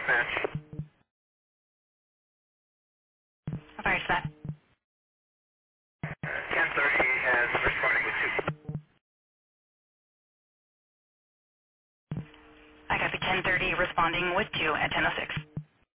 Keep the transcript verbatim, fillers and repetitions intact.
match. How far is that? ten thirty has responding with two. I copy ten thirty responding with two at ten oh six.